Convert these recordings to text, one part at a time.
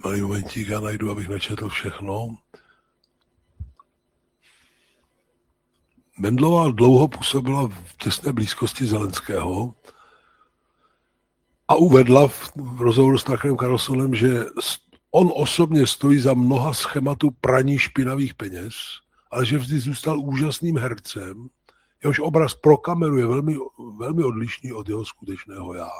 Malý momentík, já najdu, abych načetl všechno. Mendlová dlouho působila v těsné blízkosti Zelenského a uvedla v rozhovoru s Tuckerem Carlsonem, že on osobně stojí za mnoha schématů praní špinavých peněz, ale že vždy zůstal úžasným hercem, jehož obraz pro kameru je velmi, velmi odlišný od jeho skutečného já.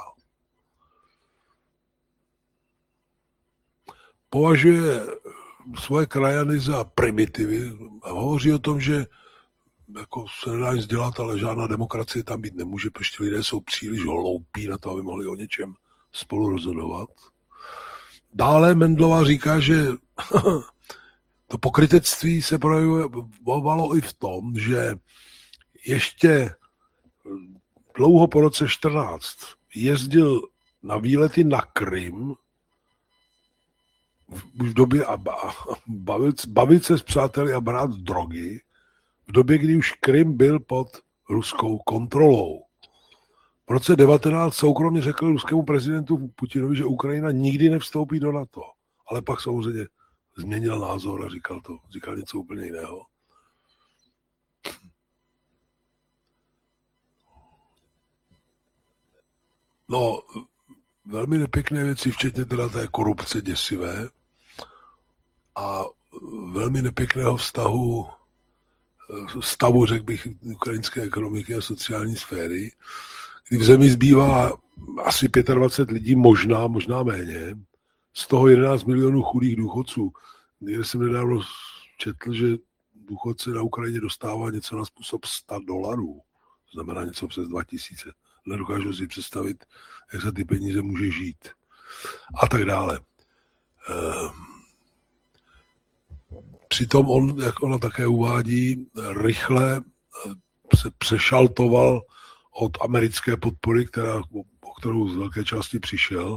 Považuje svoje krajany za primitivy a hovoří o tom, že jako se nedá nic dělat, ale žádná demokracie tam být nemůže, protože lidé jsou příliš hloupí na to, aby mohli o něčem spolu rozhodovat. Dále Mendlová říká, že to pokrytectví se projevovalo i v tom, že ještě dlouho po roce 14 jezdil na výlety na Krym už v době bavit se s přáteli a brát drogy, v době, kdy už Krym byl pod ruskou kontrolou. V roce 19 soukromně řekl ruskému prezidentu Putinovi, že Ukrajina nikdy nevstoupí do NATO. Ale pak samozřejmě změnil názor a říkal něco úplně jiného. No, velmi nepěkné věci, včetně teda té korupce děsivé a velmi nepěkného stavu, řekl bych, ukrajinské ekonomiky a sociální sféry, kdy v zemi zbývá asi 25 lidí, možná méně, z toho 11 milionů chudých důchodců. Někde jsem nedávno četl, že důchodce na Ukrajině dostává něco na způsob $100, to znamená něco přes 2000. Nedokážu si představit, jak za ty peníze může žít. A tak dále. Přitom on, jak ona také uvádí, rychle se přešaltoval od americké podpory, o kterou z velké části přišel,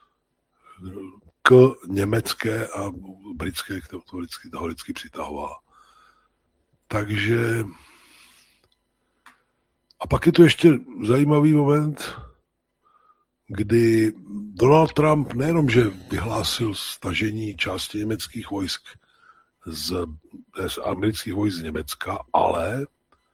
k německé a britské, které to vždycky přitahovala. Takže a pak je to ještě zajímavý moment, kdy Donald Trump nejenom, že vyhlásil stažení části německých vojsk z amerických vojsk z Německa, ale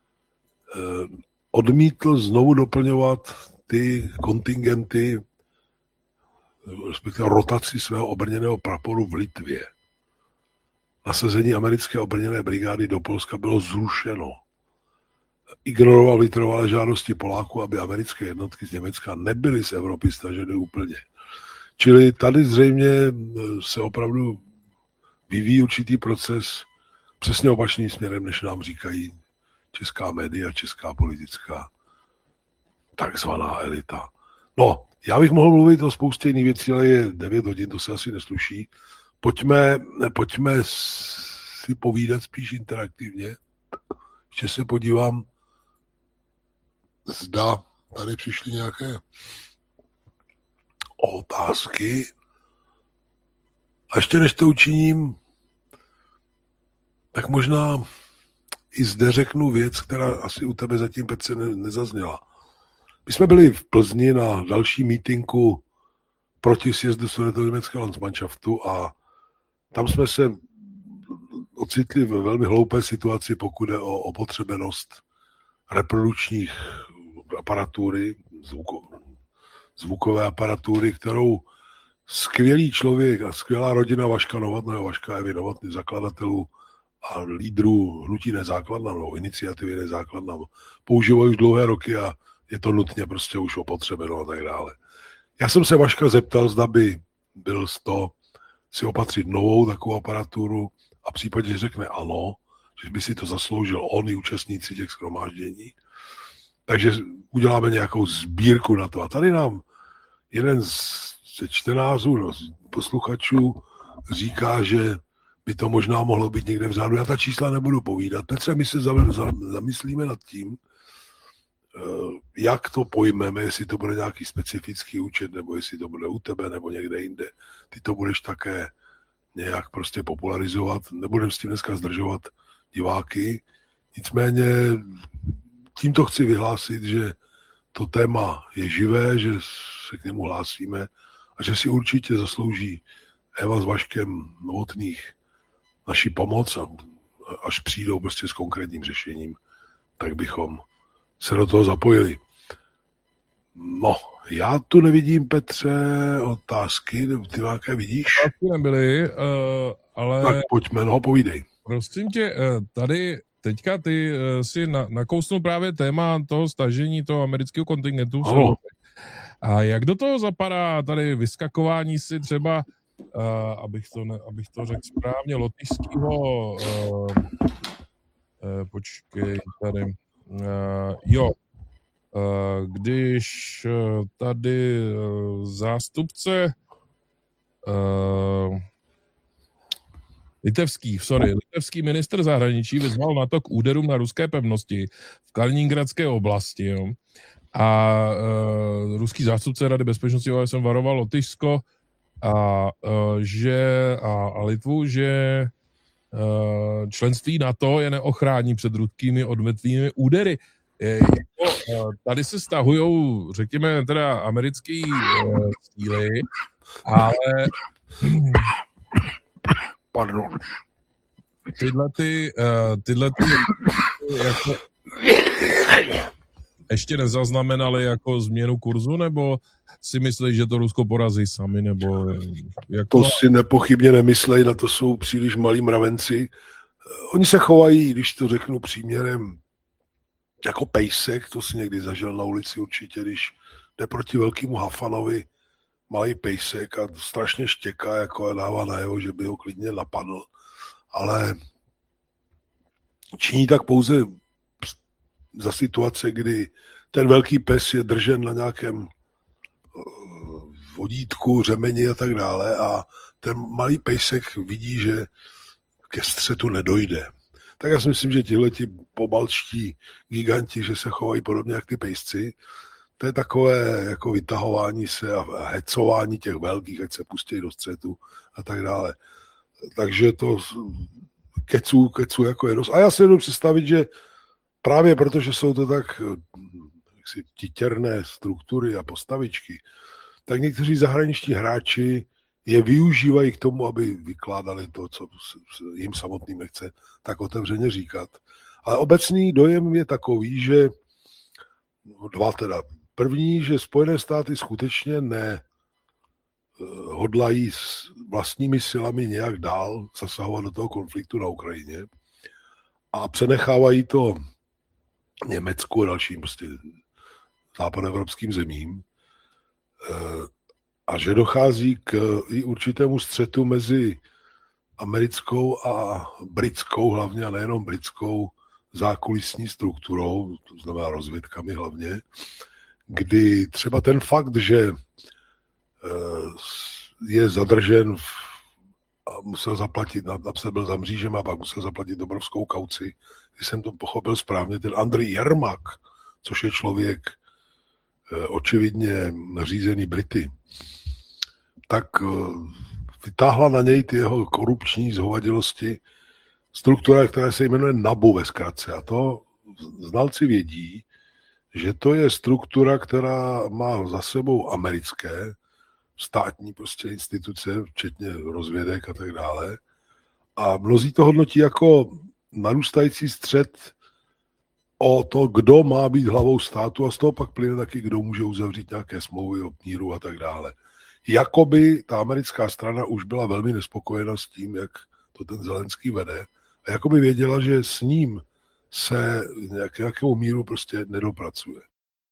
odmítl znovu doplňovat ty kontingenty, respektive rotaci svého obrněného praporu v Litvě. Nasazení americké obrněné brigády do Polska bylo zrušeno. Ignoroval vytrvalé žádosti Poláků, aby americké jednotky z Německa nebyly z Evropy staženy úplně. Čili tady zřejmě se opravdu vyvíjí určitý proces přesně opačným směrem, než nám říkají česká média, česká politická takzvaná elita. No, já bych mohl mluvit o spoustě jiných věcí, ale je 9 hodin, to se asi nesluší. Pojďme si povídat spíš interaktivně. Ještě se podívám, zda tady přišly nějaké otázky. A ještě než to učiním, tak možná i zde řeknu věc, která asi u tebe zatím, Petře, nezazněla. My jsme byli v Plzni na další mítinku proti sjezdu Sudetoněmeckého Landsmannschaftu a tam jsme se ocitli ve velmi hloupé situaci, pokud jde o opotřebenost reprodukčních aparatury, zvukové aparatury, kterou skvělý člověk a skvělá rodina Vaška Novotného, Vaška Evy Novotný, zakladatelů a lídrů hnutí Nezákladna, nebo iniciativy Nezákladna, používají už dlouhé roky a je to nutně prostě už opotřebeno a tak dále. Já jsem se Vaška zeptal, zda by byl z toho si opatřit novou takovou aparaturu a v případě, že řekne ano, že by si to zasloužil on i účastníci těch shromáždění, takže uděláme nějakou sbírku na to. A tady nám jeden ze čtenářů, no, posluchačů říká, že by to možná mohlo být někde vzadu. Já ta čísla nebudu povídat. Petře, my se zamyslíme nad tím, jak to pojmeme, jestli to bude nějaký specifický účet, nebo jestli to bude u tebe, nebo někde jinde. Ty to budeš také nějak prostě popularizovat. Nebudem s tím dneska zdržovat diváky. Nicméně tímto chci vyhlásit, že to téma je živé, že se k němu hlásíme a že si určitě zaslouží Eva s Vaškem Novotných naši pomoc a až přijdou prostě s konkrétním řešením, tak bychom se do toho zapojili. No, já tu nevidím, Petře, otázky, ty nějaké vidíš? Otázky nebyly, ale... Tak pojďme, no, povídej. Prosím tě, tady teďka ty si nakousnul právě téma toho stažení toho amerického kontingentu. A jak do toho zapadá tady vyskakování si třeba, abych to řekl správně, lotyšského, počkej tady, když tady zástupce litevský ministr zahraničí vyzval NATO k úderům na ruské pevnosti v Kaliningradské oblasti. Jo. A ruský zástupce Rady bezpečnosti OSN varoval Lotyšsko a Litvu, že členství NATO je neochrání před ruskými odvetvými údery. Tady se stahujou, řekněme, teda americké síly, ale Pardon. Tyhle jako ještě nezaznamenali jako změnu kurzu, nebo si myslíš, že to Rusko porazí sami, nebo jako... To si nepochybně nemyslej, na to jsou příliš malí mravenci. Oni se chovají, když to řeknu příměrem, jako pejsek, to si někdy zažil na ulici určitě, když jde proti velkému Hafanovi malý pejsek a strašně štěká, jako a dává najevo, že by ho klidně napadl. Ale činí tak pouze za situace, kdy ten velký pes je držen na nějakém vodítku, řemeni a tak dále a ten malý pejsek vidí, že ke střetu nedojde. Tak já si myslím, že tihleti pobaltští giganti, že se chovají podobně jak ty pejsci, to je takové jako vytahování se a hecování těch velkých, ať se pustí do střetu a tak dále. Takže to kecu jako je dost. A já si jedu představit, že právě protože jsou to tak jaksi titěrné struktury a postavičky, tak někteří zahraniční hráči je využívají k tomu, aby vykládali to, co jim samotným nechce tak otevřeně říkat. Ale obecný dojem je takový, že dva teda. První, že Spojené státy skutečně hodlají s vlastními silami nějak dál zasahovat do toho konfliktu na Ukrajině a přenechávají to Německu a dalším prostě západoevropským zemím a že dochází k i určitému střetu mezi americkou a britskou, hlavně a nejenom britskou zákulisní strukturou, to znamená rozvědkami hlavně, kdy třeba ten fakt, že je zadržen a musel zaplatit, napsat byl za mřížem a pak musel zaplatit obrovskou kauci, když jsem to pochopil správně, ten Andrej Jermak, což je člověk očividně řízený Brity, tak vytáhla na něj ty jeho korupční zhovadilosti struktura, která se jmenuje NABU ve zkratce. A to znalci vědí, že to je struktura, která má za sebou americké státní prostě instituce, včetně rozvědek a tak dále. A mnozí to hodnotí jako narůstající střet o to, kdo má být hlavou státu a z toho pak plyne taky, kdo může uzavřít nějaké smlouvy o míru a tak dále. Jakoby ta americká strana už byla velmi nespokojena s tím, jak to ten Zelenský vede a jakoby věděla, že s ním se nějakému míru prostě nedopracuje.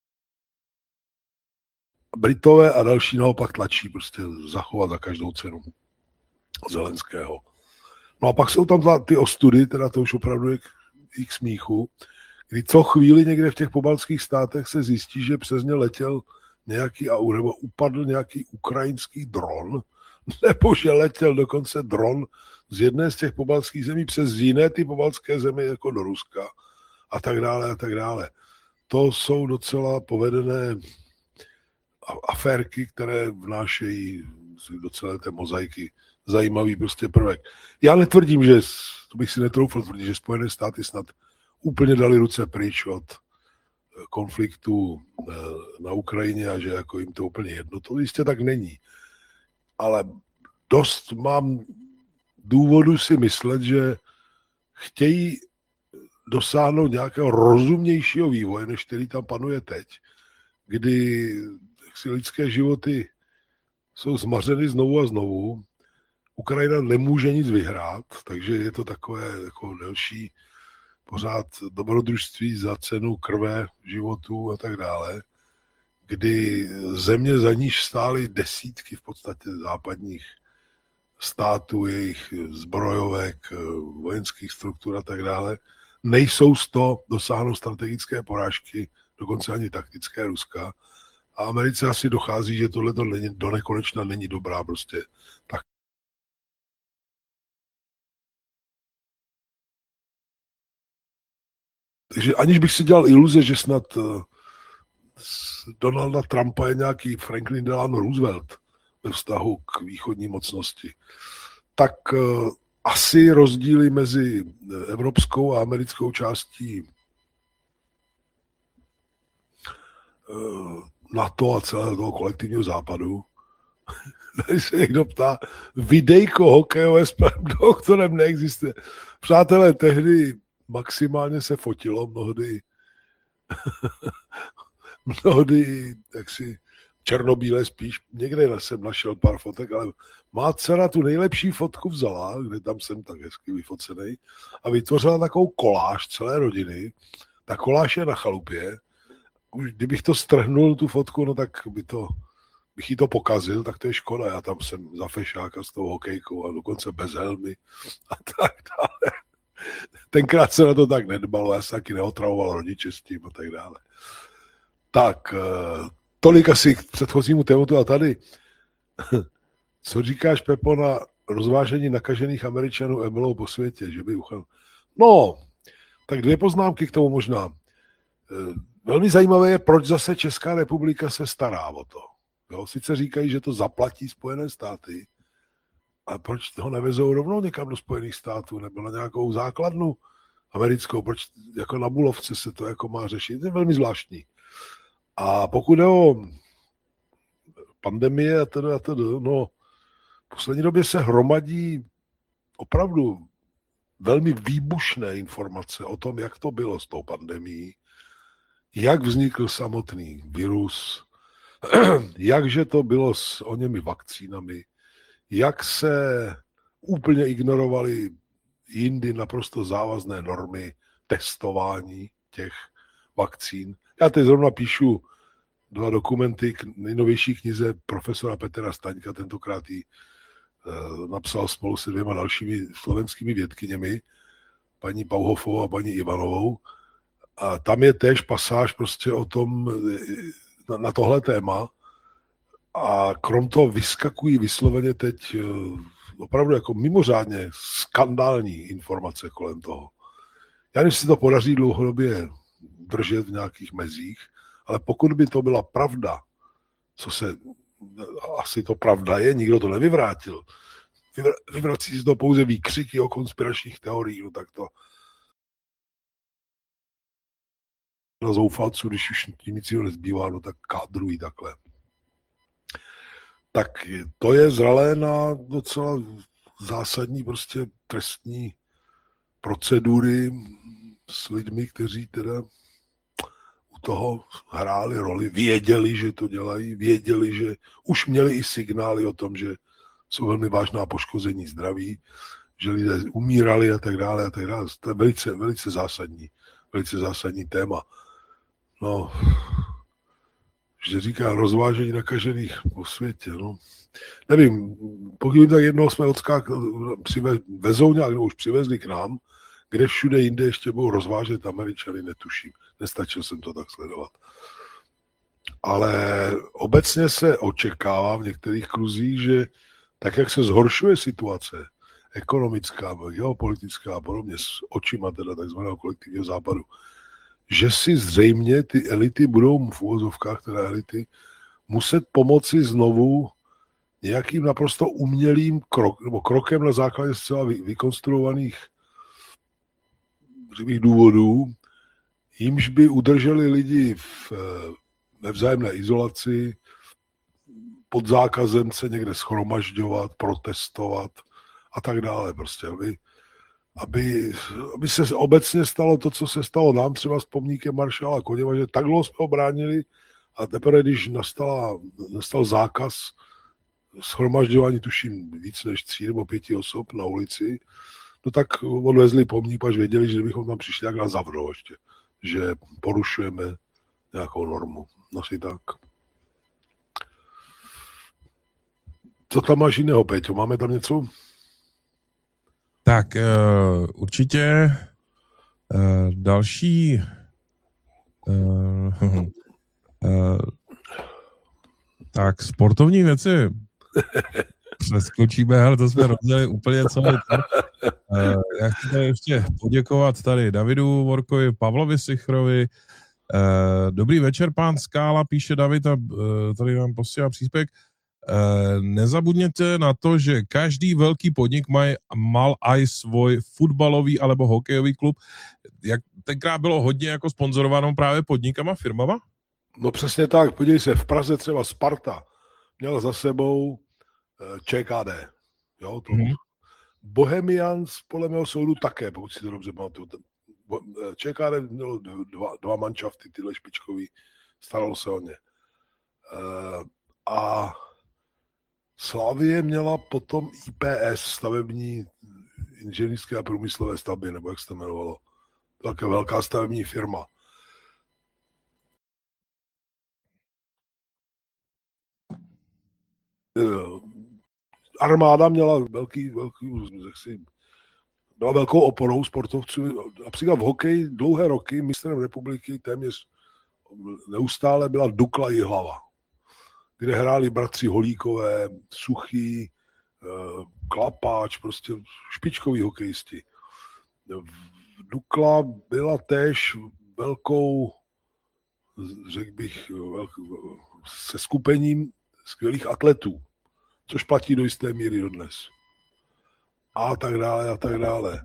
Britové a další naopak tlačí prostě zachovat za každou cenu Zelenského. No a pak jsou tam ty ostudy, teda to už opravdu je k smíchu, kdy co chvíli někde v těch pobaltských státech se zjistí, že přes ně letěl nějaký nebo upadl nějaký ukrajinský dron, nebo že letěl dokonce dron z jedné z těch pobaltských zemí přes jiné ty pobaltské země jako do Ruska a tak dále a tak dále. To jsou docela povedené aférky, které vnášejí do celé té mozaiky zajímavý prostě prvek. Já netvrdím, že, to bych si netroufl tvrdit, že Spojené státy snad úplně dali ruce pryč od konfliktu na Ukrajině a že jako jim to úplně jedno. To jistě tak není. Ale dost mám důvodu si myslet, že chtějí dosáhnout nějakého rozumnějšího vývoje, než který tam panuje teď, kdy si lidské životy jsou zmařeny znovu a znovu. Ukrajina nemůže nic vyhrát, takže je to takové jako delší pořád dobrodružství za cenu krve, životů a tak dále, kdy země, za níž stály desítky v podstatě západních států, jejich zbrojovek, vojenských struktur a tak dále, nejsou z toho dosáhnout strategické porážky, dokonce ani taktické Ruska. A Americe asi dochází, že tohle do nekonečna není dobrá prostě tak. Takže aniž bych si dělal iluze, že snad z Donalda Trumpa je nějaký Franklin Delano Roosevelt ve vztahu k východní mocnosti, tak asi rozdíly mezi evropskou a americkou částí NATO a celého toho kolektivního západu. Tady se někdo ptá, videjko hokejové s panem doktorem neexistuje. Přátelé, tehdy maximálně se fotilo, mnohdy jaksi černobílé spíš. Někde jsem našel pár fotek, ale má dcera tu nejlepší fotku vzala, kde tam jsem tak hezky vyfocený, a vytvořila takovou koláž celé rodiny. Ta koláž je na chalupě. Už kdybych to strhnul, tu fotku, no tak bych jí to pokazil, tak to je škoda. Já tam jsem za fešáka s tou hokejkou a dokonce bez helmy a tak dále. Tenkrát se na to tak nedbalo, já jsem taky neotravoval rodiče s tím a tak dále. Tak, tolik asi k předchozímu tématu a tady. Co říkáš, Pepo, na rozvážení nakažených Američanů ebolou po světě, že by uchal? No, tak 2 poznámky k tomu možná. Velmi zajímavé je, proč zase Česká republika se stará o to. Jo, sice říkají, že to zaplatí Spojené státy, ale proč ho nevezou rovnou někam do Spojených států nebo na nějakou základnu americkou, proč jako na Bulovce se to jako má řešit, to je velmi zvláštní. A pokud jde o pandemie a tedy, no v poslední době se hromadí opravdu velmi výbušné informace o tom, jak to bylo s tou pandemií, jak vznikl samotný virus, jakže to bylo s oněmi vakcínami, jak se úplně ignorovaly jindy naprosto závazné normy testování těch vakcín. Já teď zrovna píšu 2 dokumenty k nejnovější knize profesora Petra Staňka, tentokrát ji napsal spolu se 2 dalšími slovenskými vědkyněmi, paní Pauhofovou a paní Ivanovou. A tam je též pasáž prostě o tom, na tohle téma. A krom toho vyskakují vysloveně teď opravdu jako mimořádně skandální informace kolem toho. Já nevím, jestli to podaří dlouhodobě držet v nějakých mezích, ale pokud by to byla pravda, co se, asi to pravda je, nikdo to nevyvrátil, vyvrací se to pouze výkřiky o konspiračních teoriích, no tak to na zoufalců, když už tím nic nezbývá, no tak kádrují takhle. Tak to je zralé na docela zásadní prostě trestní procedury s lidmi, kteří teda u toho hráli roli, věděli, že to dělají, věděli, že už měli i signály o tom, že jsou velmi vážná poškození zdraví, že lidé umírali a tak dále a tak dále. To je velice zásadní téma. No, že říká rozvážení nakažených po světě, no. Nevím, pokud tak jednoho jsme vezou nějak, už přivezli k nám, kde všude jinde ještě budou rozvážet Američany, netuším. Nestačil jsem to tak sledovat. Ale obecně se očekává v některých kruzích, že tak, jak se zhoršuje situace ekonomická, geopolitická a podobně s očima teda takzvaného kolektivního západu, že si zřejmě ty elity budou v úvozovkách, teda elity, muset pomoci znovu nějakým naprosto umělým krokem na základě zcela vykonstruovaných důvodů, jimž by udrželi lidi ve vzájemné izolaci, pod zákazem se někde schromažďovat, protestovat a tak dále. Prostě, aby se obecně stalo to, co se stalo nám třeba s pomníkem maršála Koněva, že tak dlouho jsme obránili a teprve, když nastal zákaz shromažďování, tuším víc než 3 nebo 5 osob na ulici, no tak odvezli pomník, až věděli, že bychom tam přišli, jak nás zavřou ještě, že porušujeme nějakou normu. No si tak. Co tam máš jiného, Péťo? Máme tam něco? Tak určitě další tak sportovní věci přeskočíme, ale to jsme rozdělili úplně celé to. Já chci tady ještě poděkovat tady Davidu Vorkovi, Pavlovi Sichrovi. Dobrý večer, pán Skála, píše David a tady nám posílá příspěvek. Nezabudněte na to, že každý velký podnik mal aj svoj futbalový alebo hokejový klub. Jak tenkrát bylo hodně jako sponzorováno právě podnikama, firmama? No přesně tak, podívej se, v Praze třeba Sparta měla za sebou ČKD. Jo, to Bohemians podle mého soudu také, pokud si to dobře pamatuju. ČKD mělo dva manšafty, tyhle špičkový, staralo se o ně. A Slavie měla potom IPS, stavební inženýrské a průmyslové stavby, nebo jak se to jmenovalo. Také velká stavební firma. Armáda měla byla velkou oporou sportovců. Například v hokeji dlouhé roky mistrem republiky téměř neustále byla Dukla Jihlava, kde hráli bratři Holíkové, Suchý, Klapáč, prostě špičkoví hokejisti. Dukla byla též velkou, řekl bych, se skupením skvělých atletů, což platí do jisté míry dodnes. A tak dále, a tak dále.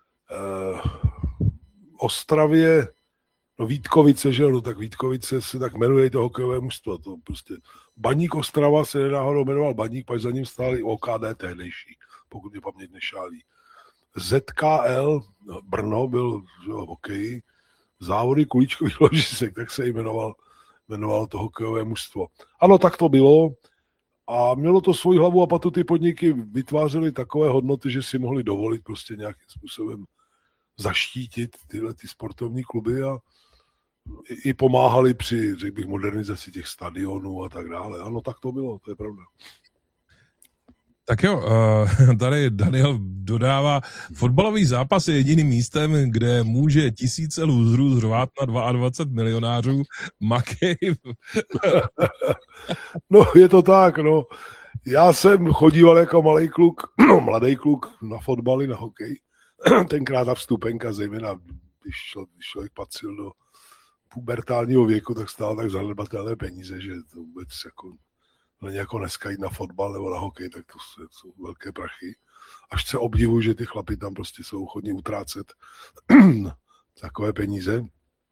Ostravě, no Vítkovice, že no, tak Vítkovice se tak jmenuje to hokejové mužstvo. To prostě Baník Ostrava se nenáhodou jmenoval Baník, pak za ním stáli OKD tehdejší, pokud mě paměť nešálí. ZKL Brno byl hokej, závody kuličkových ložisek, tak se jmenoval to hokejové mužstvo. Ano, tak to bylo a mělo to svoji hlavu a patu, ty podniky vytvářely takové hodnoty, že si mohli dovolit prostě nějakým způsobem zaštítit tyhle ty sportovní kluby a i pomáhali při, řekl bych, modernizaci těch stadionů a tak dále. Ano, tak to bylo, to je pravda. Tak jo, tady Daniel dodává, fotbalový zápas je jediným místem, kde může tisíce lůzrů zřvát na 22 milionářů. Makej. No, je to tak, no. Já jsem chodíval jako mladý kluk na fotbaly, na hokej. Tenkrát ta vstupenka, zejména když člověk patřil do pubertálního věku, tak stál tak zanedbatelné peníze, že to vůbec jako není jako dneska jít na fotbal nebo na hokej, tak to jsou velké prachy. Až se obdivuju, že ty chlapi tam prostě jsou ochotní utrácet takové peníze.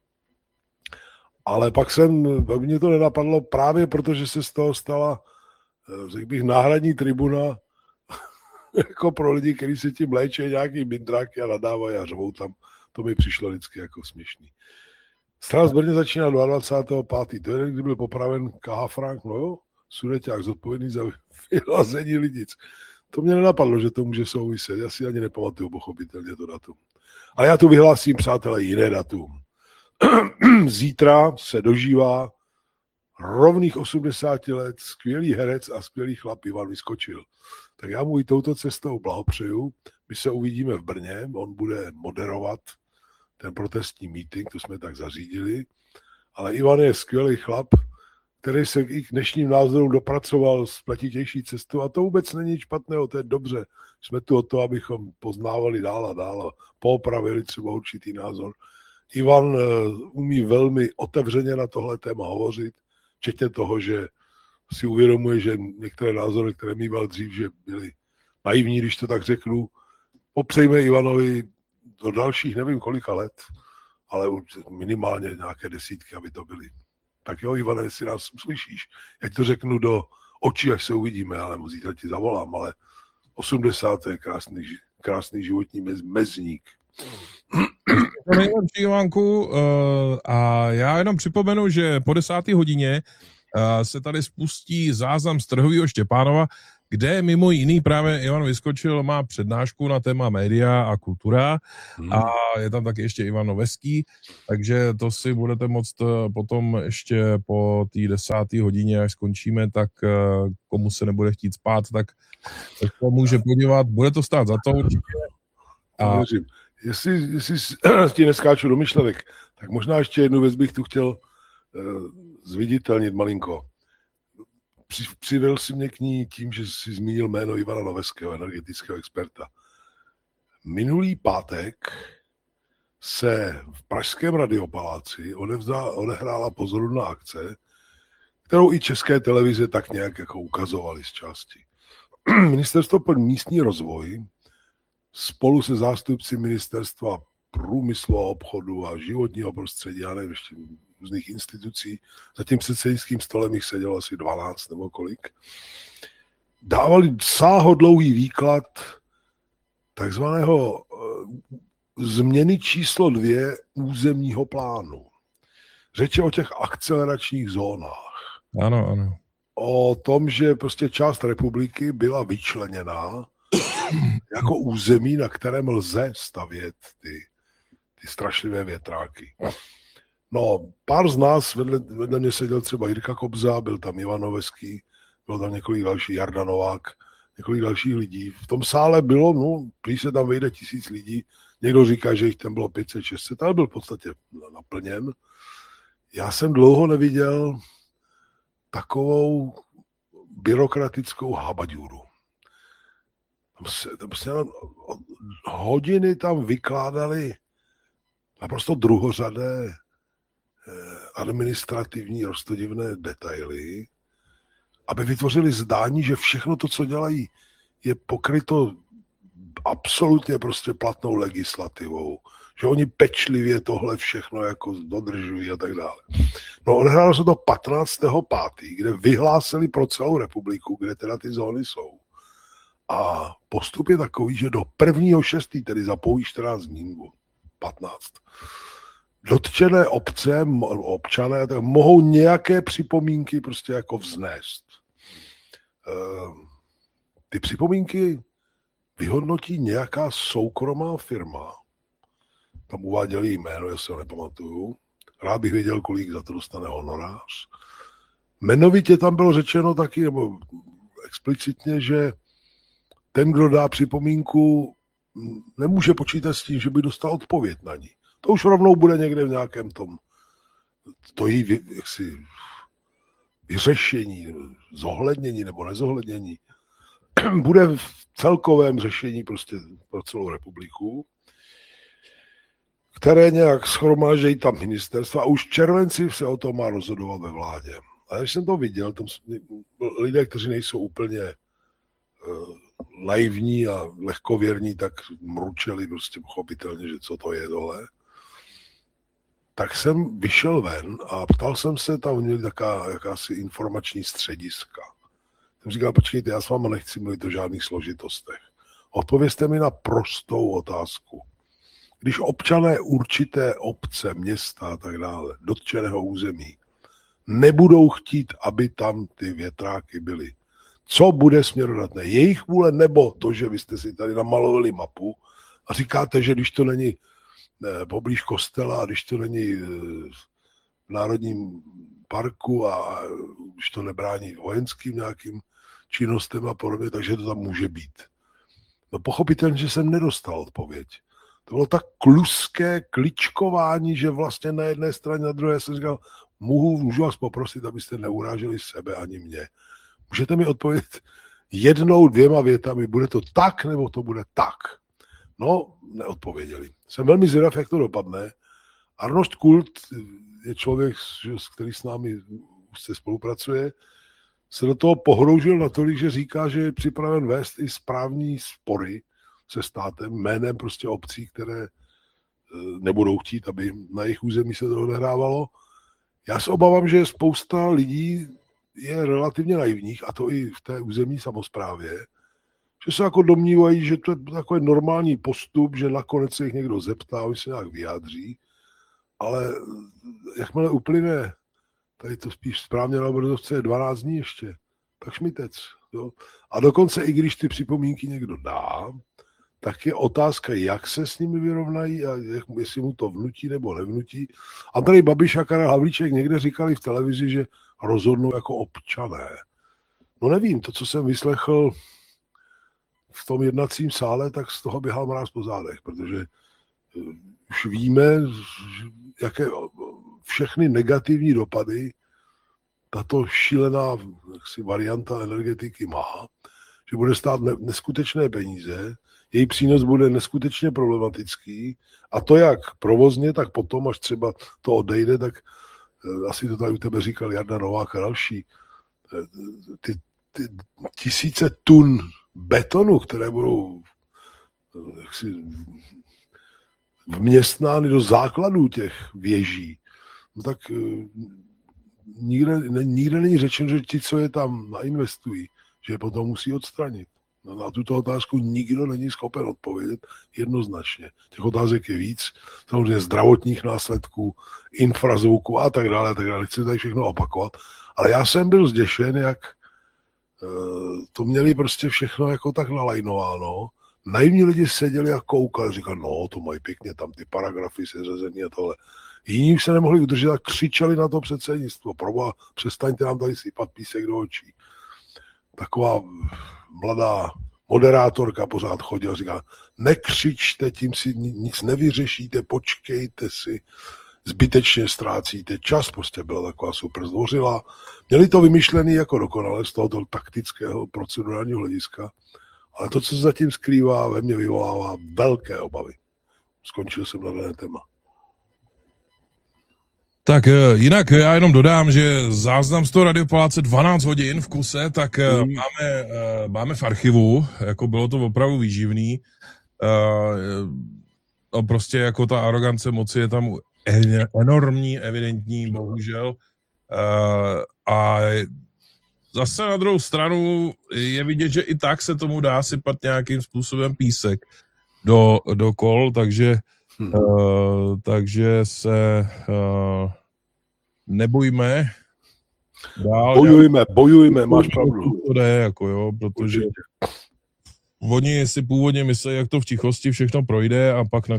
Ale pak mě to nenapadlo právě protože se z toho stala, řekl bych, náhradní tribuna jako pro lidi, kteří se tím léčí nějaký mindráky a nadávají a řvou tam. To mi přišlo vždycky jako směšný. Stráž Brně začíná 22.5. To je, kdy byl popraven K.H. Frank, no jo, Sudeťák zodpovědný za vylazení lidic. To mě nenapadlo, že to může souviset. Já si ani nepamatuju pochopitelně to datum. Ale já tu vyhlásím, přátelé, jiné datum. Zítra se dožívá rovných 80 let skvělý herec a skvělý chlap Ivan Vyskočil. Tak já mu i touto cestou blahopřeju. My se uvidíme v Brně, on bude moderovat ten protestní meeting, to jsme tak zařídili. Ale Ivan je skvělý chlap, který se i k dnešním názorům dopracoval s pletitější cestou a to vůbec není nic špatného, to je dobře. Jsme tu o to, abychom poznávali dál a dál a poopravili třeba určitý názor. Ivan umí velmi otevřeně na tohle téma hovořit, včetně toho, že si uvědomuje, že některé názory, které mýval dřív, že byly naivní, když to tak řeknu. Popřejme Ivanovi do dalších nevím kolika let, ale minimálně nějaké desítky, aby to byly. Tak jo, Ivane, jestli nás uslyšíš, jak to řeknu do oči, až se uvidíme, ale zítra ti zavolám, ale 80. je krásný životní mezník. To nejlepší, Ivanku, a já jenom připomenu, že po 10. hodině se tady spustí záznam z Trhovýho Štěpánova, kde mimo jiný právě Ivan Vyskočil má přednášku na téma média a kultura a je tam taky ještě Ivan Noveský, takže to si budete moct potom ještě po té 10. hodině, až skončíme, tak komu se nebude chtít spát, tak to může podívat, bude to stát za to určitě. A... Jestli ti neskáču do myšlenek, tak možná ještě jednu věc bych tu chtěl zviditelnit malinko. Přivел si mě k ní tím, že jsi zmínil jméno Ivana Noveského, energetického experta. Minulý pátek se v pražském Radiopaláci odehrála pozoruhodná akce, kterou i české televize tak nějak jako ukazovaly z části. Ministerstvo pro místní rozvoj spolu se zástupci ministerstva průmyslu a obchodu a životního prostředí, já nevím, ještě různých institucí, za tím předsednickým stolem jich sedělo asi 12 nebo kolik, dávali sáhodlouhý výklad takzvaného změny číslo 2 územního plánu. Řeč je o těch akceleračních zónách. Ano. O tom, že prostě část republiky byla vyčleněná jako území, na kterém lze stavět ty strašlivé větráky. No, pár z nás, vedle mě seděl třeba Jirka Kobza, byl tam Ivan Noveský, byl tam několik dalších, Jarda Novák, několik dalších lidí. V tom sále bylo, když se tam vejde 1000 lidí, někdo říká, že jich tam bylo 500-600, ale byl v podstatě naplněn. Já jsem dlouho neviděl takovou byrokratickou habaďůru. Hodiny tam vykládali naprosto druhořadé administrativní roztodivné detaily, aby vytvořili zdání, že všechno to, co dělají, je pokryto absolutně prostě platnou legislativou, že oni pečlivě tohle všechno jako dodržují a tak dále. No, odehrálo se to 15.5., kde vyhlásili pro celou republiku, kde teda ty zóny jsou. A postup je takový, že do 1.6., tedy za pouhých 14 dní, 15, dotčené obce, občané, tak mohou nějaké připomínky prostě jako vznést. Ty připomínky vyhodnotí nějaká soukromá firma. Tam uváděli jméno, já se ho nepamatuju. Rád bych věděl, kolik za to dostane honorář. Jmenovitě tam bylo řečeno taky, nebo explicitně, že ten, kdo dá připomínku, nemůže počítat s tím, že by dostal odpověď na ní. To už rovnou bude někde v nějakém tom vyřešení, zohlednění nebo nezohlednění. Bude v celkovém řešení prostě pro celou republiku, které nějak shromáždějí tam ministerstva a už v červenci se o tom má rozhodovat ve vládě. A když jsem to viděl, tam lidé, kteří nejsou úplně naivní a lehkověrní, tak mručeli prostě pochopitelně, že co to je tohle. Tak jsem vyšel ven a ptal jsem se, tam měli jakási informační střediska. Jsem říkal, počkejte, já s váma nechci mluvit o žádných složitostech. Odpovězte mi na prostou otázku. Když občané určité obce, města a tak dále, dotčeného území, nebudou chtít, aby tam ty větráky byly, co bude směrodatné? Jejich vůle nebo to, že vy jste si tady namalovali mapu a říkáte, že když to není poblíž kostela a když to není v Národním parku a když to nebrání vojenským nějakým činnostem a podobně, takže to tam může být. No pochopitelně, že jsem nedostal odpověď. To bylo tak kluské kličkování, že vlastně na jedné straně, na druhé jsem říkal, můžu vás poprosit, abyste neuráželi sebe ani mě. Můžete mi odpovědět 1, 2 větami, bude to tak, nebo to bude tak? No, neodpověděli. Jsem velmi zvědav, jak to dopadne. Arnošt Kult je člověk, který s námi úzce spolupracuje, se do toho pohroužil natolik, že říká, že je připraven vést i správní spory se státem, jménem prostě obcí, které nebudou chtít, aby na jejich území se to odehrávalo. Já se obávám, že spousta lidí je relativně naivních, a to i v té územní samosprávě, že se jako domnívají, že to je takový normální postup, že nakonec se jich někdo zeptá, oni se nějak vyjádří, ale jakmile uplyne, tady to spíš správně na obrazovce je 12 dní ještě, tak šmitec. Jo? A dokonce i když ty připomínky někdo dá, tak je otázka, jak se s nimi vyrovnají a jestli mu to vnutí nebo nevnutí. A tady Babiš a Karel Havlíček někde říkali v televizi, že rozhodnou jako občané. No nevím, to, co jsem vyslechl v tom jednacím sále, tak z toho běhal mráz po zádech, protože už víme, jaké všechny negativní dopady tato šílená varianta energetiky má, že bude stát neskutečné peníze, její přínos bude neskutečně problematický a to jak provozně, tak potom, až třeba to odejde, tak asi to tady u tebe říkal Jarda Novák a další, ty tisíce tun betonu, které budou jaksi vměstnány do základů těch věží, no tak nikde není řečeno, že ti, co je tam nainvestují, že je potom musí odstranit. No, na tuto otázku nikdo není schopen odpovědět jednoznačně. Těch otázek je víc, samozřejmě zdravotních následků, infrazvuku a tak dále, chci tady všechno opakovat. Ale já jsem byl zděšen, jak to měli prostě všechno jako tak nalajnováno. Naivní lidi seděli a koukali, říkali, no, to mají pěkně, tam ty paragrafy seřazený a tohle. Jiní už se nemohli udržet a křičeli na to předsednictvo. Proboha, přestaňte nám tady sypat písek do očí. Taková mladá moderátorka pořád chodila a říká, nekřičte, tím si nic nevyřešíte, počkejte si, zbytečně ztrácíte čas, prostě byla taková super zdvořilá. Měli to vymyšlený jako dokonale z tohoto taktického procedurálního hlediska, ale to, co se zatím skrývá, ve mně vyvolává velké obavy. Skončil jsem na dané téma. Tak jinak já jenom dodám, že záznam z toho Radiopaláce 12 hodin v kuse, tak máme v archivu, jako bylo to opravdu výživný. No prostě jako ta arogance moci je tam enormní, evidentní, bohužel. A zase na druhou stranu je vidět, že i tak se tomu dá sypat nějakým způsobem písek do kol, takže se nebojíme dál. Bojujme, máš pravdu. To jde, jako jo, protože oni si původně myslí, jak to v tichosti všechno projde a pak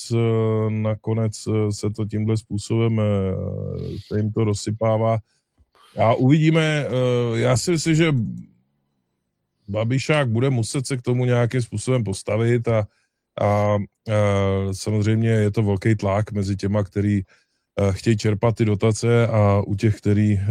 nakonec se to tímhle způsobem se jim to rozsypává. A uvidíme, já si myslím, že Babišák bude muset se k tomu nějakým způsobem postavit a samozřejmě je to velký tlak mezi těma, který chtějí čerpat ty dotace a u těch,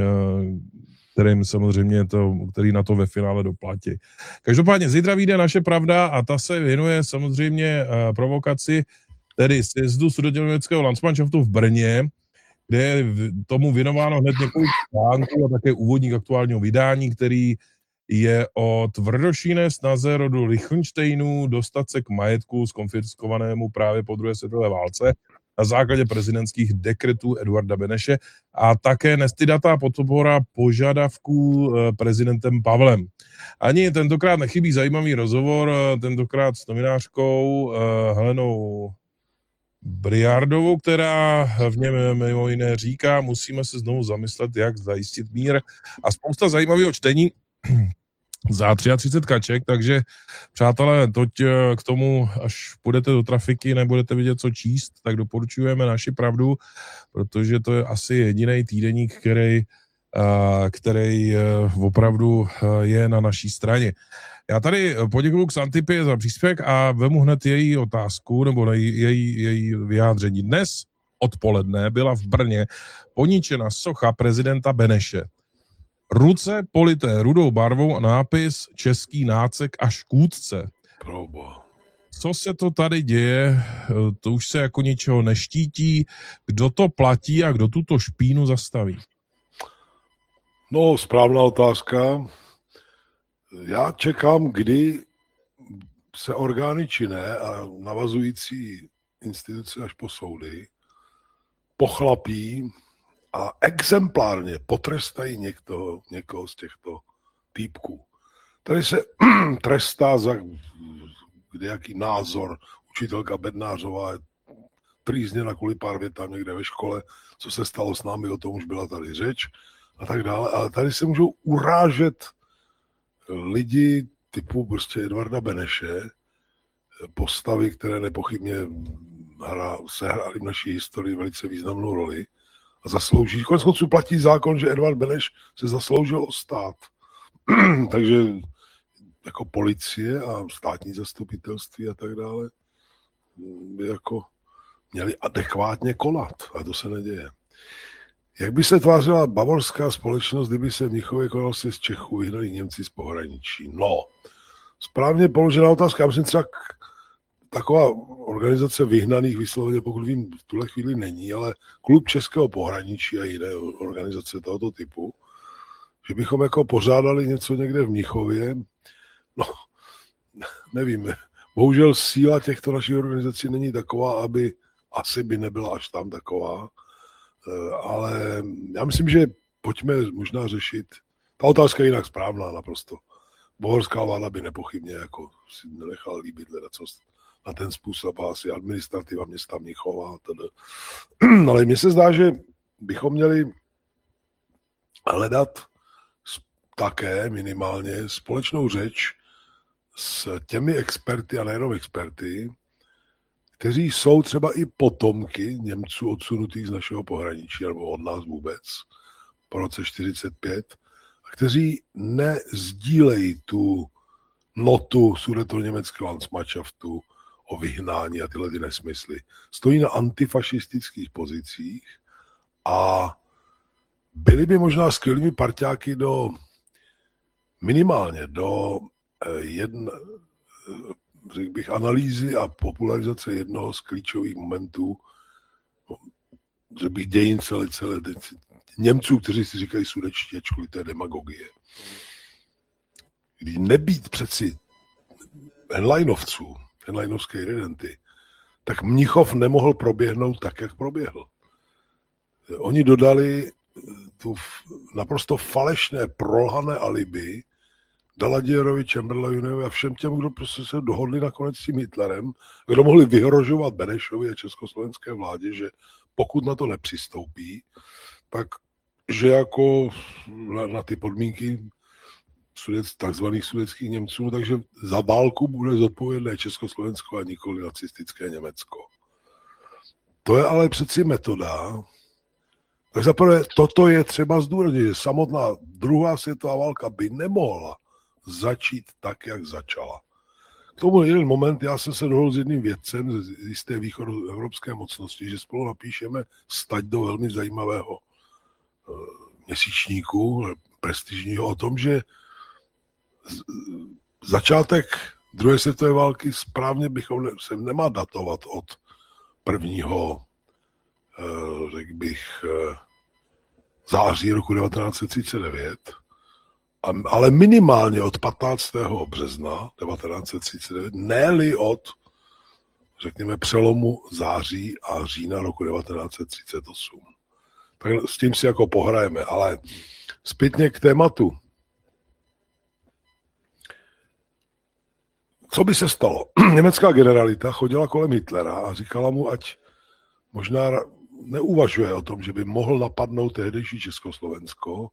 kterým samozřejmě který na to ve finále doplatí. Každopádně zítra vyjde Naše pravda a ta se věnuje samozřejmě provokaci, tedy sjezdu Sudetoněmeckého Landsmannschaftu v Brně, kde je tomu věnováno hned několik článků a také úvodník aktuálního vydání, který je o tvrdošíjné snaze rodu Lichtenštejnů dostat se k majetku zkonfiskovanému právě po druhé světové válce na základě prezidentských dekretů Eduarda Beneše a také nestydatá podpora požadavků prezidentem Pavlem. Ani tentokrát nechybí zajímavý rozhovor, tentokrát s novinářkou Helenou Briardovou, která v něm mimo jiné říká, musíme se znovu zamyslet, jak zajistit mír a spousta zajímavého čtení za 33 kaček, takže přátelé, toť k tomu, až půjdete do trafiky, nebudete vidět, co číst, tak doporučujeme Naši pravdu, protože to je asi jediný týdeník, který opravdu je na naší straně. Já tady poděkuju Xantipě za příspěvek a vemu hned její otázku, nebo její vyjádření. Dnes odpoledne byla v Brně poničena socha prezidenta Beneše. Ruce polité rudou barvou a nápis Český nácek a škůdce. Co se to tady děje? To už se jako ničeho neštítí. Kdo to platí a kdo tuto špínu zastaví? No, správná otázka. Já čekám, kdy se orgány činné a navazující instituce až po soudy pochlapí a exemplárně potrestají někoho z těchto týpků. Tady se trestá za kdejaký názor. Učitelka Bednářová je trýzněna kvůli pár větám někde ve škole, co se stalo s námi, o tom už byla tady řeč a tak dále. Ale tady se můžou urážet lidi typu prostě Edvarda Beneše, postavy, které nepochybně sehrály v naší historii velice významnou roli a zaslouží. Konec konců platí zákon, že Edvard Beneš se zasloužil o stát. Takže jako policie a státní zastupitelství a tak dále by jako měli adekvátně konat, a to se neděje. Jak by se tvářila bavorská společnost, kdyby se v Mnichově konal si z Čechů vyhnali Němci z pohraničí? No, správně položená otázka. Já myslím, třeba taková organizace vyhnaných vysloveně, pokud vím, v tuhle chvíli není, ale Klub českého pohraničí a jiné organizace tohoto typu, že bychom jako pořádali něco někde v Mnichově, no, nevím, bohužel síla těchto našich organizací není taková, aby asi by nebyla až tam taková, ale já myslím, že pojďme možná řešit, ta otázka je jinak správná naprosto. Bohorská vláda by nepochybně jako si nenechala líbit co na ten způsob, asi administrativa města Mnichova. Ale mně se zdá, že bychom měli hledat také minimálně společnou řeč s těmi experty a nejenom experty, kteří jsou třeba i potomky Němců odsunutých z našeho pohraničí nebo od nás vůbec po roce 1945, a kteří nezdílejí tu notu Sudetoněmeckého Landsmannschaftu o vyhnání a tyhle ty nesmysly. Stojí na antifašistických pozicích a byli by možná skvělými parťáky do minimálně do řekl bych, analýzy a popularizace jednoho z klíčových momentů, že bych dějin celé Němců, kteří si říkají sudečtí, ačkoliv to je demagogie. Když nebýt přeci henleinovské identy, tak Mnichov nemohl proběhnout tak, jak proběhl. Oni dodali tu naprosto falešné, prolhané alibi Daladierovi, Chamberlainovi a všem těm, kdo prostě se dohodli nakonec s tím Hitlerem, kdo mohli vyhrožovat Benešovi a československé vládě, že pokud na to nepřistoupí, tak že jako na ty podmínky takzvaných sudetských Němců, takže za válku bude zodpovědné Československo a nikoli nacistické Německo. To je ale přeci metoda. Tak zaprvé toto je třeba zdůraznit, že samotná druhá světová válka by nemohla začít tak, jak začala. K tomu jeden moment, já jsem se dohodl s jedným vědcem z jisté východoevropské mocnosti, že spolu napíšeme stať do velmi zajímavého měsíčníku, prestižního, o tom, že začátek druhé světové války správně bychom se nemá datovat od prvního, řekl bych, září roku 1939, ale minimálně od 15. března 1939, ne-li od, řekněme, přelomu září a října roku 1938. Tak s tím si jako pohrajeme, ale zpětně k tématu. Co by se stalo? Německá generalita chodila kolem Hitlera a říkala mu, ať možná neuvažuje o tom, že by mohl napadnout tehdejší Československo,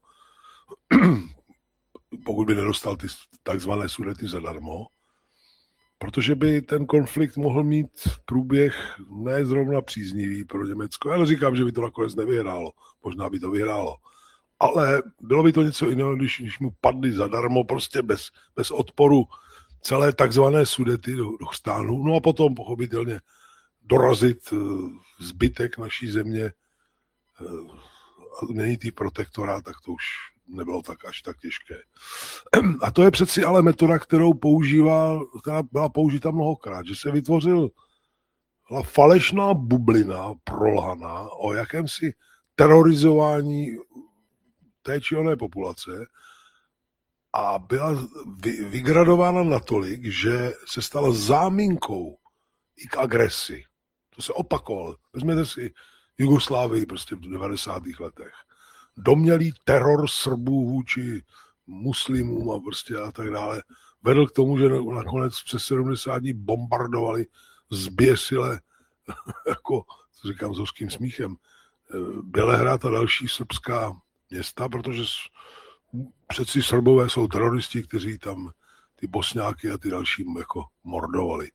pokud by nedostal ty takzvané Sudety zadarmo, protože by ten konflikt mohl mít průběh ne zrovna příznivý pro Německo. Já neříkám, že by to nakonec nevyhrálo, možná by to vyhrálo, ale bylo by to něco jiného, když mu padly zadarmo, prostě bez odporu celé takzvané Sudety do stánu, no a potom pochopitelně dorazit zbytek naší země a změnit jí protektorát, tak to už nebylo tak až tak těžké. A to je přeci ale metoda, která byla použita mnohokrát, že se vytvořila falešná bublina prolhaná o jakémsi terorizování té či oné populace a byla vygradována natolik, že se stala záminkou i k agresi. To se opakovalo. Vezměte si Jugoslávii prostě v 90. letech. Domnělý teror Srbů vůči muslimům a prostě a tak dále vedl k tomu, že nakonec přes 70 dní bombardovali zběsile, jako to říkám s hořkým smíchem, Bělehrad a další srbská města, protože přeci Srbové jsou teroristi, kteří tam ty Bosňáky a ty další jako mordovali.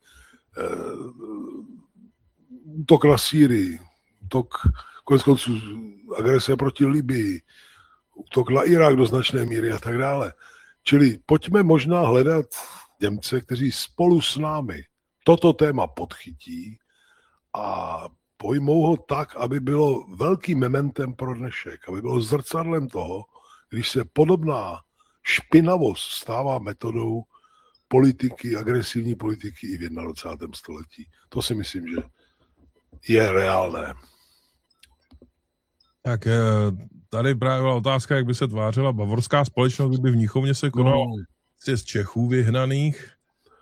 Útok na Sýrii, útok konec konců agrese proti Libii, útok na Irák do značné míry a tak dále. Čili pojďme možná hledat Němce, kteří spolu s námi toto téma podchytí a pojmou ho tak, aby bylo velkým mementem pro dnešek, aby bylo zrcadlem toho, když se podobná špinavost stává metodou politiky, agresivní politiky i v 21. století. To si myslím, že je reálné. Tak tady právě byla otázka, jak by se tvářila bavorská společnost, kdyby v Mnichovně se konalo z Čechů vyhnaných.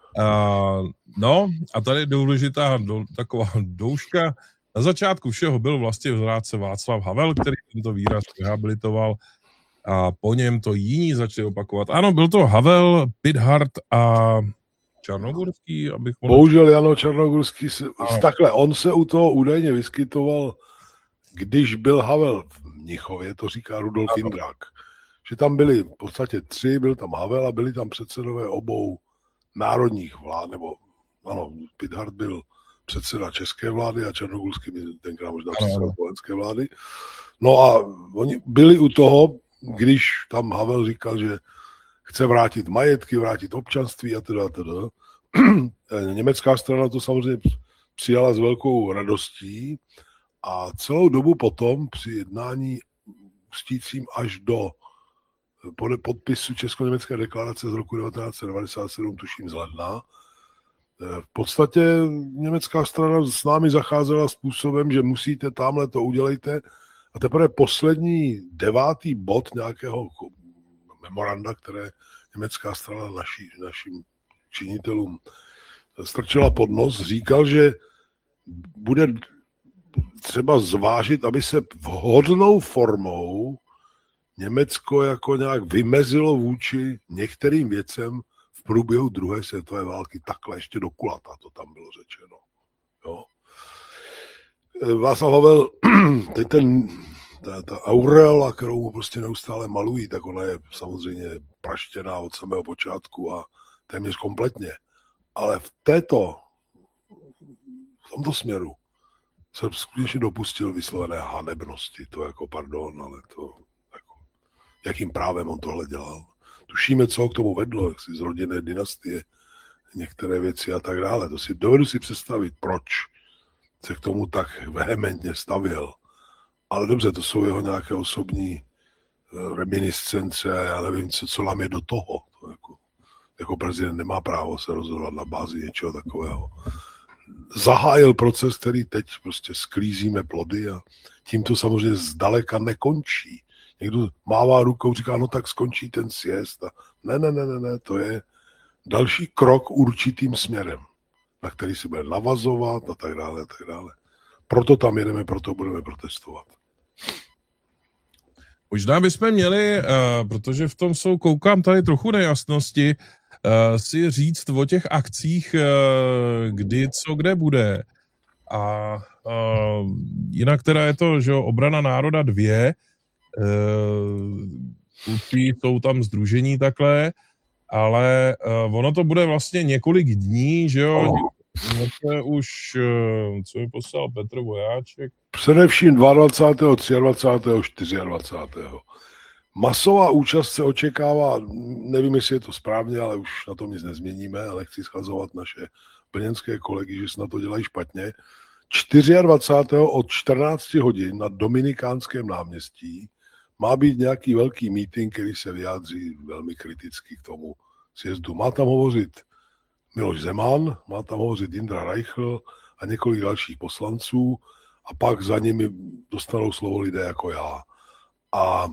No a tady je důležitá taková douška. Na začátku všeho byl vlastně vzrádce Václav Havel, který tento výraz rehabilitoval a po něm to jiní začali opakovat. Ano, byl to Havel, Pithart a Čarnogurský, abych mohl... Bohužel Jano Čarnogurský, takhle, on se u toho údajně vyskytoval, když byl Havel v Mnichově, to říká Rudolf Jindrák, že tam byli v podstatě 3, byl tam Havel a byli tam předsedové obou národních vlád, nebo ano, Pithart byl předseda české vlády a Čarnogurský tenkrát možná předseda slovenské vlády. No a oni byli u toho, když tam Havel říkal, že chce vrátit majetky, vrátit občanství a teda. Německá strana to samozřejmě přijala s velkou radostí a celou dobu potom při jednání ústícím až do podpisu Česko-německé deklarace z roku 1997, tuším z ledna, v podstatě německá strana s námi zacházela způsobem, že musíte tamhle to udělejte a teprve poslední 9. bod nějakého memoranda, které německá strana našim činitelům strčila pod nos, říkal, že bude třeba zvážit, aby se vhodnou formou Německo jako nějak vymezilo vůči některým věcem v průběhu druhé světové války. Takhle ještě do kulata to tam bylo řečeno. Jo. Václav Havel, teď ta aureola, kterou mu prostě neustále malují, tak ona je samozřejmě praštěná od samého počátku a téměř kompletně. Ale v tomto směru se skutečně dopustil vyslovené hanebnosti. To jako pardon, ale to jako, jakým právem on tohle dělal. Tušíme, co ho k tomu vedlo, jak si z rodinné dynastie, některé věci a tak dále. Dovedu si představit, proč se k tomu tak vehementně stavěl. Ale dobře, to jsou jeho nějaké osobní reminiscence, já nevím, co nám je do toho. To jako prezident nemá právo se rozhodovat na bázi něčeho takového. Zahájil proces, který teď prostě sklízíme plody a tím to samozřejmě zdaleka nekončí. Někdo mává rukou, říká, no tak skončí ten sjezd. Ne, to je další krok určitým směrem, na který si bude navazovat a tak dále, a tak dále. Proto tam jedeme, proto budeme protestovat. Možná bychom měli, protože v tom jsou, koukám tady trochu nejasnosti, si říct o těch akcích, kdy, co, kde bude. A jinak teda je to, že Obrana národa 2, jsou tam sdružení takhle, ale ono to bude vlastně několik dní, že jo, už, co mi poslal Petr Vojáček. Především 22., 23., 24. Masová účast se očekává, nevím, jestli je to správně, ale už na tom nic nezměníme, ale chci schazovat naše plněnské kolegy, že se na to dělají špatně. 24. od 14 hodin na Dominikánském náměstí má být nějaký velký meeting, který se vyjádří velmi kriticky k tomu sjezdu. Má tam hovořit Miloš Zeman, má tam hovořit Jindra Reichl a několik dalších poslanců a pak za nimi dostanou slovo lidé jako já. A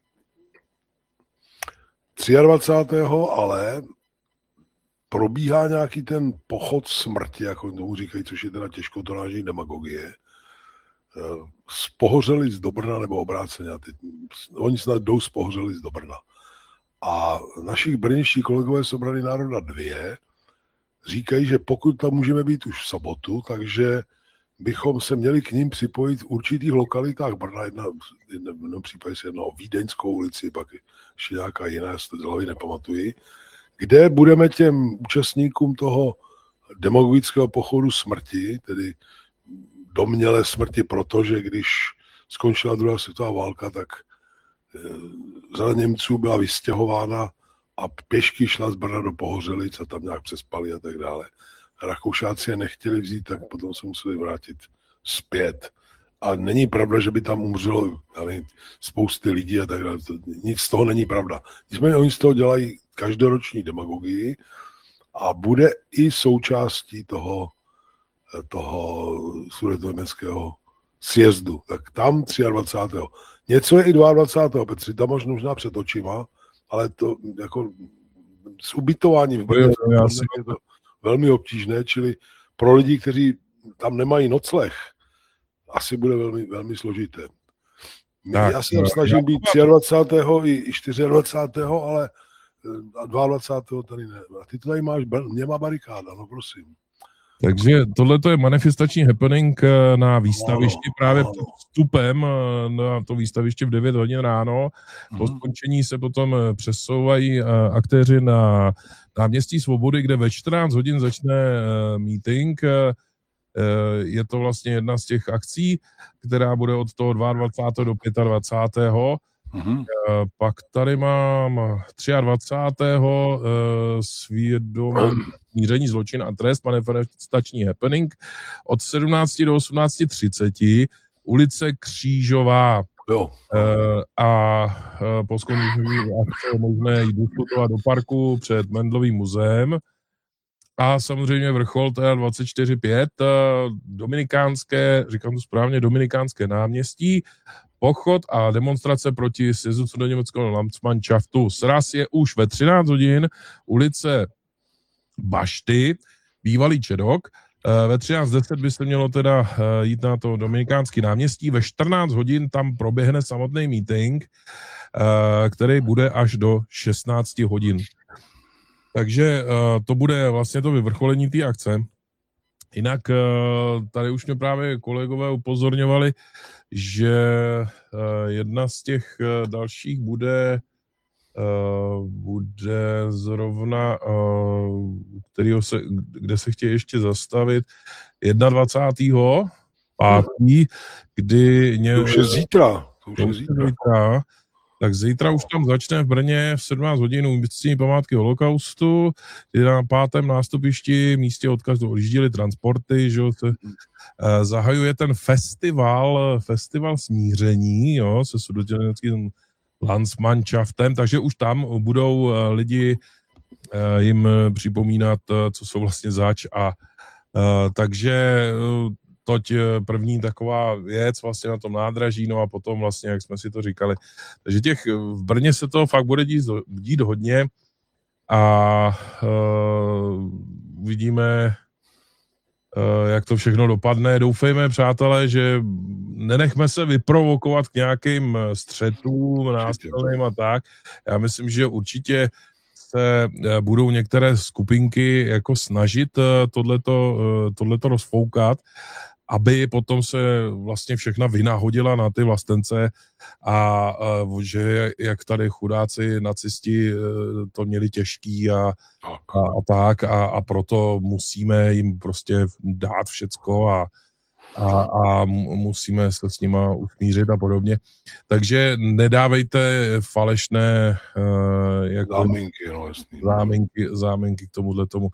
23. ale probíhá nějaký ten pochod smrti, jako tomu říkají, což je teda těžkotonážní demagogie. spohořeli z Dobrna nebo obráceně. Oni snad jdou spohořeli z Dobrna. A našich brněnští kolegové z Obrany národa 2 říkají, že pokud tam můžeme být už v sobotu, takže bychom se měli k ním připojit v určitých lokalitách Brna, v jednom případě se jedná o Vídeňskou ulici, pak ještě nějaká jiná, já si to z hlavy nepamatuji, kde budeme těm účastníkům toho demagogického pochodu smrti, tedy domnělé smrti, protože když skončila druhá světová válka, tak řada Němců byla vystěhována a pěšky šla z Brna do Pohořelic a tam nějak přespali a tak dále. Rakoušáci je nechtěli vzít, tak potom se museli vrátit zpět. A není pravda, že by tam umřelo spousty lidí a tak dále. Nic z toho není pravda. Nicméně oni z toho dělají každoroční demagogii a bude i součástí toho sudetoněmeckého sjezdu. Tak tam 23. Něco je i 22. Petři, tam možná před očima, ale to jako s ubytováním v Brně je to velmi obtížné, čili pro lidi, kteří tam nemají nocleh, asi bude velmi, velmi složité. Tak, já se tam snažím být 23. i 24. ale 22. tady ne. A ty to tady máš, něma barikáda, no prosím. Takže tohle je manifestační happening na výstavišti právě před vstupem na to výstaviště v 9 hodin ráno. Po skončení se potom přesouvají aktéři na náměstí Svobody, kde ve 14 hodin začne meeting. Je to vlastně jedna z těch akcí, která bude od toho 22. do 25. Pak tady mám 23. svědomí smíření zločin a trest, manifestační happening od 17 do 18:30, ulice Křížová. A po skončení akce je možné jít diskutovat do parku před Mendlovým muzeem. A samozřejmě vrchol teda 24/5, dominikánské, říkám to správně, dominikánské náměstí, pochod a demonstrace proti sjezdu sudetoněmeckého Landsmannschaftu. Sraz je už ve 13 hodin, ulice Bašty, bývalý Čedok. Ve 13:10 by se mělo teda jít na to dominikánský náměstí. Ve 14 hodin tam proběhne samotný meeting, který bude až do 16 hodin. Takže to bude vlastně to vyvrcholení té akce. Jinak tady už mě právě kolegové upozorňovali, že jedna z těch dalších bude zrovna, kde se chtějí ještě zastavit, 21. 5. kdy... To už je zítra. Tak zítra už tam začne v Brně v 17 hodin umístění památky holokaustu, kdy na 5. nástupišti místě odkazu odjížděly transporty, že se zahajuje ten festival smíření, jo, se sudetoněmeckým Landsmannschaftem, takže už tam budou lidi jim připomínat, co jsou vlastně zač a takže toť první taková věc vlastně na tom nádraží, no a potom vlastně, jak jsme si to říkali. Takže v Brně se to fakt bude dít hodně a uvidíme, jak to všechno dopadne. Doufejme, přátelé, že nenechme se vyprovokovat k nějakým střetům, násilným a tak. Já myslím, že určitě se budou některé skupinky jako snažit tohleto rozfoukat, aby potom se vlastně všechna vina hodila na ty vlastence a že jak tady chudáci nacisti to měli těžký a proto musíme jim prostě dát všecko a musíme se s nima usmířit a podobně. Takže nedávejte falešné záminky k tomuhle tomu.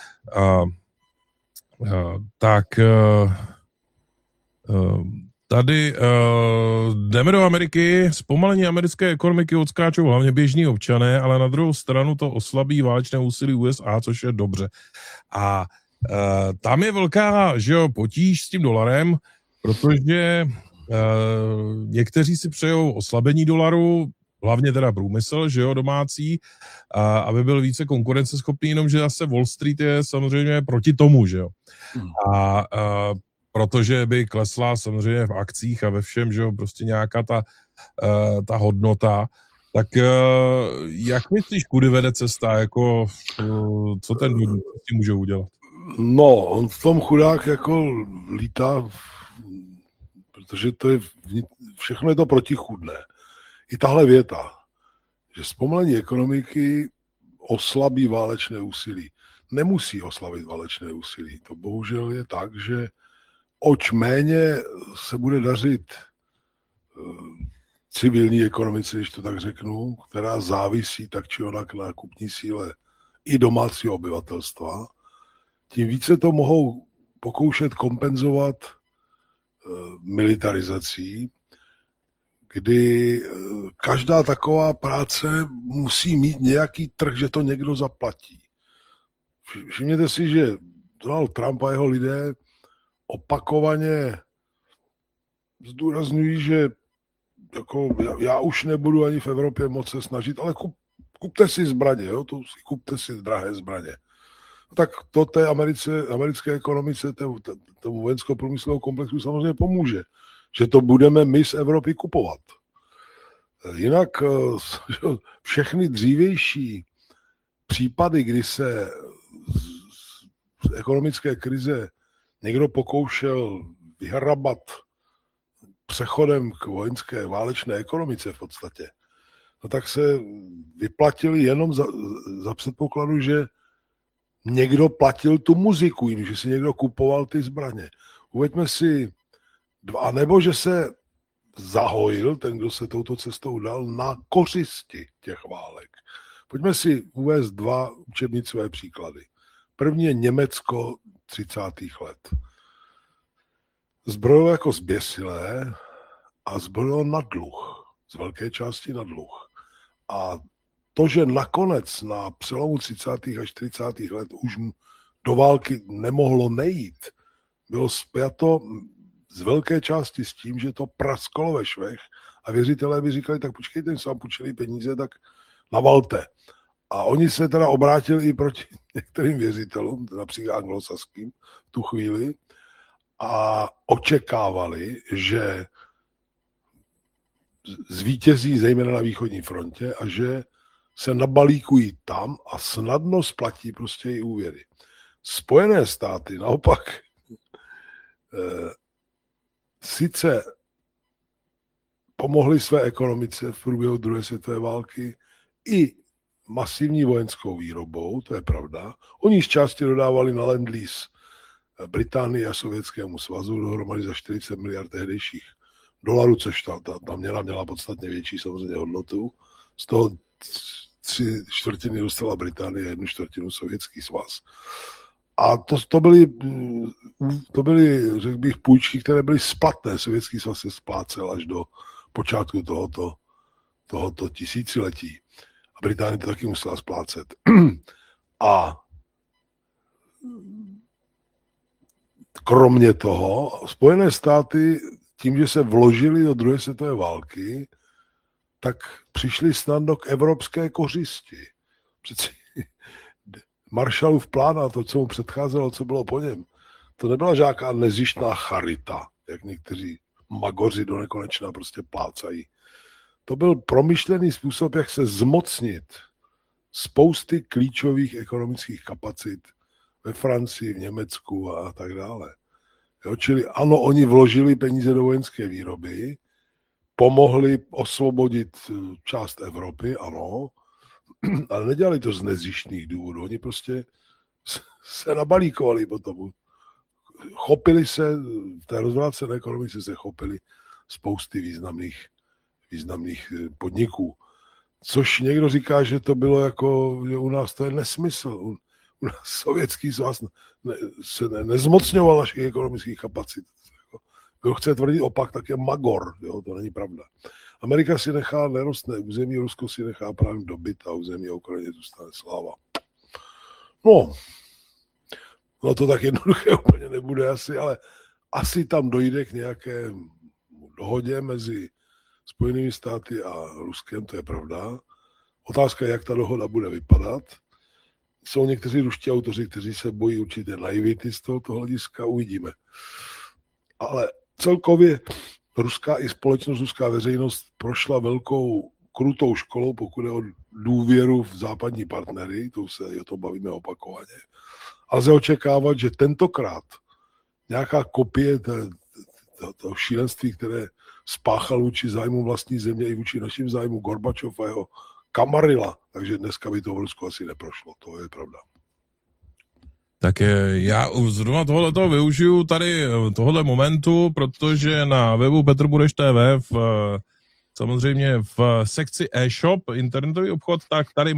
Tady jdeme do Ameriky, zpomalení americké ekonomiky odskáčou hlavně běžní občané, ale na druhou stranu to oslabí válečné úsilí USA, což je dobře. A tam je velká, že jo, potíž s tím dolarem, protože někteří si přejou oslabení dolaru, hlavně teda průmysl, že jo, domácí, aby byl více konkurenceschopný, jenomže zase Wall Street je samozřejmě proti tomu, že jo. A protože by klesla samozřejmě v akcích a ve všem, že jo, prostě nějaká ta hodnota. Tak jak myslíš, kudy vede cesta, jako co ten dům s tím může udělat? No, on v tom chudák jako lítá, protože to je, všechno je to protichůdné. I tahle věta, že zpomalení ekonomiky oslabí válečné úsilí. Nemusí oslabit válečné úsilí. To bohužel je tak, že oč méně se bude dařit civilní ekonomice, když to tak řeknu, která závisí tak či onak na kupní síle i domácího obyvatelstva, tím více to mohou pokoušet kompenzovat militarizací, kdy každá taková práce musí mít nějaký trh, že to někdo zaplatí. Všimněte si, že Donald Trump a jeho lidé opakovaně zdůrazňují, že jako já už nebudu ani v Evropě moc se snažit, ale kupte si zbraně, jo? Kupte si drahé zbraně. No tak to té americké ekonomice, tomu vojensko-průmyslovému komplexu samozřejmě pomůže, že to budeme my z Evropy kupovat. Jinak všechny dřívější případy, kdy se z ekonomické krize někdo pokoušel vyhrabat přechodem k vojenské válečné ekonomice v podstatě, no tak se vyplatili jenom za předpokladu, že někdo platil tu muziku, že si někdo kupoval ty zbraně. Uveďme si a nebo že se zahojil ten, kdo se touto cestou dal, na kořisti těch válek. Pojďme si uvést dva učebnicové příklady. První je Německo 30. let. Zbrojilo jako zběsilé a zbrojilo na dluh. Z velké části na dluh. A to, že nakonec na přelomu 30. a 40. let už do války nemohlo nejít, bylo spjato z velké části s tím, že to prasklo ve švech a věřitelé by říkali, tak počkejte, jim vám půjčili peníze, tak navalte. A oni se teda obrátili i proti některým věřitelům, například anglosaským v tu chvíli, a očekávali, že zvítězí zejména na východní frontě a že se nabalíkují tam a snadno splatí prostě i úvěry. Spojené státy naopak sice pomohly své ekonomice v průběhu druhé světové války i masivní vojenskou výrobou, to je pravda. Oni z části dodávali na Lend-Lease Británii a Sovětskému svazu dohromady za 40 miliard tehdejších dolarů, což ta měla podstatně větší samozřejmě hodnotu. Z toho 3/4 dostala Británie, 1/4 Sovětský svaz. A to byly, řekl bych, půjčky, které byly splatné. Sovětský svaz se splácel až do počátku tohoto tisíciletí. A Británie to taky musela splácet. A kromě toho, Spojené státy tím, že se vložili do druhé světové války, tak přišli snadno k evropské kořisti. Přeci Marshallův plán a to, co mu předcházelo, co bylo po něm, to nebyla žádná nezištná charita, jak někteří magoři do nekonečna prostě plácají. To byl promyšlený způsob, jak se zmocnit spousty klíčových ekonomických kapacit ve Francii, v Německu a tak dále. Jo, čili ano, oni vložili peníze do vojenské výroby, pomohli osvobodit část Evropy, ano, ale nedělali to z nezištných důvodů. Oni prostě se nabalíkovali potom. Chopili se, v té rozvrácené ekonomice se chopili spousty významných podniků. Což někdo říká, že to bylo jako, že u nás to je nesmysl. U nás Sovětský svaz se nezmocňoval našich ekonomických kapacit. Kdo chce tvrdit opak, tak je magor. Jo? To není pravda. Amerika si nechá nerostné území, Rusko si nechá právě dobyt a území a Ukrajině zůstane sláva. No to tak jednoduché úplně nebude asi, ale asi tam dojde k nějaké dohodě mezi Spojenými státy a Ruskem, to je pravda. Otázka je, jak ta dohoda bude vypadat. Jsou někteří ruští autoři, kteří se bojí určité naivity z tohoto hlediska, uvidíme. Ale celkově ruská i společnost, ruská veřejnost prošla velkou krutou školou, pokud je o důvěru v západní partnery, to se o tom bavíme opakovaně. A lze očekávat, že tentokrát nějaká kopie toho šílenství, které spáchal vůči zájmu vlastní země i vůči našim zájmu Gorbačov a jeho kamarila, takže dneska by to v Rusku asi neprošlo, to je pravda. Tak já zrovna tohleto využiju tady tohle momentu, protože na webu Petr Bureš TV samozřejmě v sekci e-shop, internetový obchod, tak tady